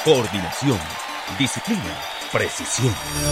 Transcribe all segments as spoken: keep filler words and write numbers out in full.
coordinación, disciplina, precisión.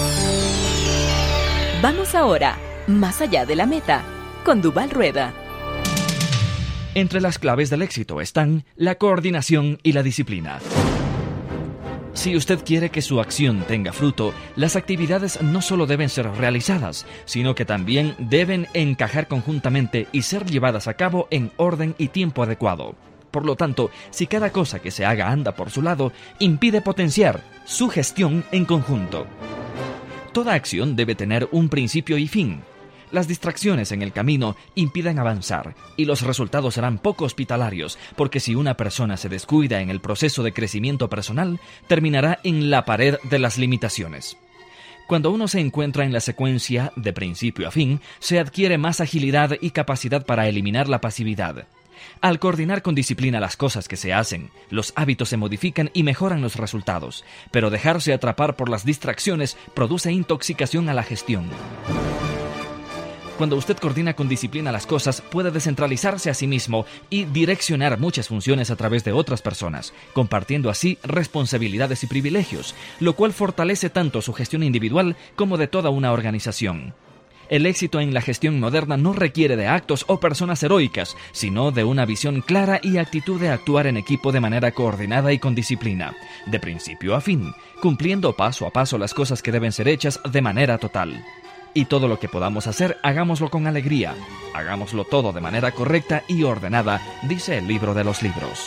Vamos ahora, más allá de la meta, con Duval Rueda. Entre las claves del éxito están la coordinación y la disciplina. Si usted quiere que su acción tenga fruto, las actividades no solo deben ser realizadas, sino que también deben encajar conjuntamente y ser llevadas a cabo en orden y tiempo adecuado. Por lo tanto, si cada cosa que se haga anda por su lado, impide potenciar su gestión en conjunto. Toda acción debe tener un principio y fin. Las distracciones en el camino impiden avanzar y los resultados serán poco hospitalarios, porque si una persona se descuida en el proceso de crecimiento personal, terminará en la pared de las limitaciones. Cuando uno se encuentra en la secuencia de principio a fin, se adquiere más agilidad y capacidad para eliminar la pasividad. Al coordinar con disciplina las cosas que se hacen, los hábitos se modifican y mejoran los resultados, pero dejarse atrapar por las distracciones produce intoxicación a la gestión. Cuando usted coordina con disciplina las cosas, puede descentralizarse a sí mismo y direccionar muchas funciones a través de otras personas, compartiendo así responsabilidades y privilegios, lo cual fortalece tanto su gestión individual como de toda una organización. El éxito en la gestión moderna no requiere de actos o personas heroicas, sino de una visión clara y actitud de actuar en equipo de manera coordinada y con disciplina, de principio a fin, cumpliendo paso a paso las cosas que deben ser hechas de manera total. Y todo lo que podamos hacer, hagámoslo con alegría. Hagámoslo todo de manera correcta y ordenada, dice el libro de los libros.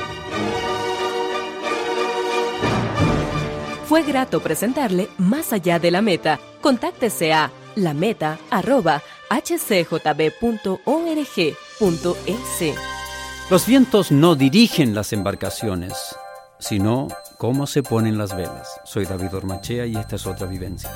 Fue grato presentarle Más allá de la meta. Contáctese a lameta arroba h c j b punto org punto e s. Los vientos no dirigen las embarcaciones, sino cómo se ponen las velas. Soy David Ormachea y esta es otra vivencia.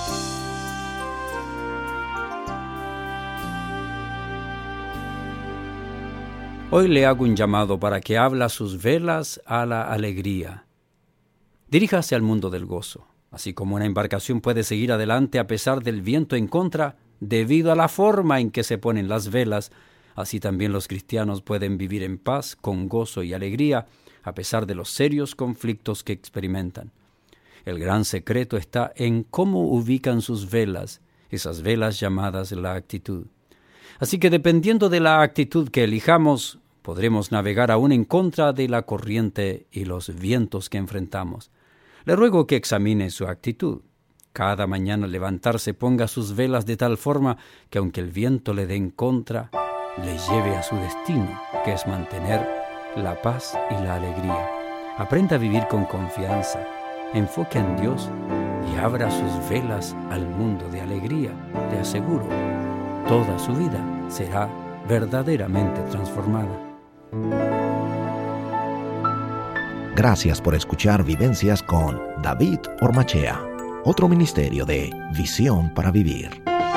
Hoy le hago un llamado para que abra sus velas a la alegría. Diríjase al mundo del gozo. Así como una embarcación puede seguir adelante a pesar del viento en contra, debido a la forma en que se ponen las velas, así también los cristianos pueden vivir en paz, con gozo y alegría, a pesar de los serios conflictos que experimentan. El gran secreto está en cómo ubican sus velas, esas velas llamadas la actitud. Así que dependiendo de la actitud que elijamos, podremos navegar aún en contra de la corriente y los vientos que enfrentamos. Le ruego que examine su actitud. Cada mañana al levantarse ponga sus velas de tal forma que aunque el viento le dé en contra, le lleve a su destino, que es mantener la paz y la alegría. Aprenda a vivir con confianza, enfoque en Dios y abra sus velas al mundo de alegría. Le aseguro, toda su vida será verdaderamente transformada. Gracias por escuchar Vivencias con David Ormachea, otro ministerio de Visión para Vivir.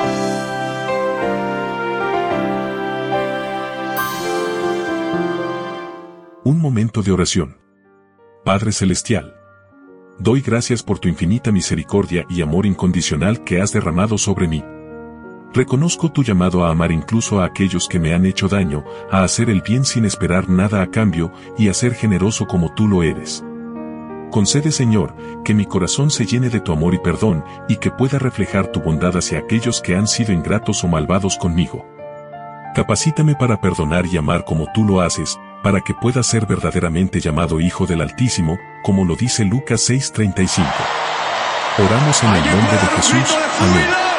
Un momento de oración. Padre Celestial, doy gracias por tu infinita misericordia y amor incondicional que has derramado sobre mí. Reconozco tu llamado a amar incluso a aquellos que me han hecho daño, a hacer el bien sin esperar nada a cambio y a ser generoso como tú lo eres. Concede, Señor, que mi corazón se llene de tu amor y perdón y que pueda reflejar tu bondad hacia aquellos que han sido ingratos o malvados conmigo. Capacítame para perdonar y amar como tú lo haces, para que pueda ser verdaderamente llamado Hijo del Altísimo, como lo dice Lucas seis treinta y cinco. Oramos en el nombre de Jesús. Amén.